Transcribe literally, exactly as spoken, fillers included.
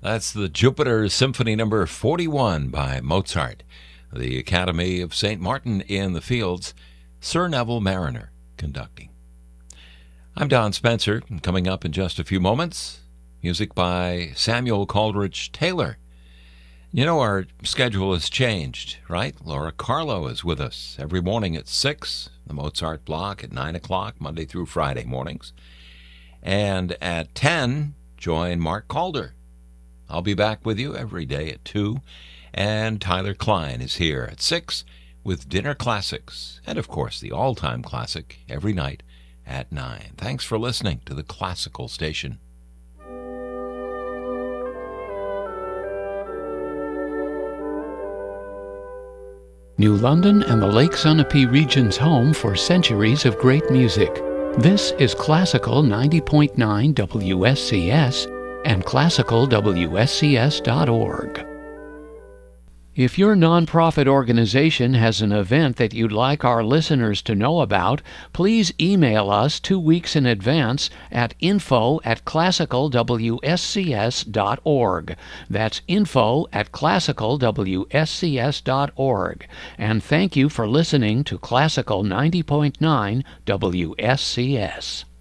That's the Jupiter Symphony Number forty-one by Mozart. The Academy of Saint Martin in the Fields, Sir Neville Mariner conducting. I'm Don Spencer, and coming up in just a few moments, music by Samuel Coleridge Taylor. You know, our schedule has changed, right? Laura Carlo is with us every morning at six, the Mozart block at nine o'clock, Monday through Friday mornings. And at ten, join Mark Calder. I'll be back with you every day at two. And Tyler Klein is here at six with Dinner Classics. And, of course, the all-time classic every night at nine. Thanks for listening to the Classical Station. New London and the Lake Sunapee region's home for centuries of great music. This is Classical ninety point nine W S C S and classical W S C S dot org. If your nonprofit organization has an event that you'd like our listeners to know about, please email us two weeks in advance at info at classical W S C S dot org. That's info at classical W S C S dot org. And thank you for listening to Classical ninety point nine W S C S.